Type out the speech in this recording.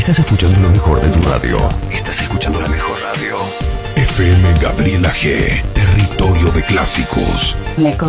Estás escuchando lo mejor de tu radio. Estás escuchando la mejor radio. FM Gabriela G. Territorio de clásicos.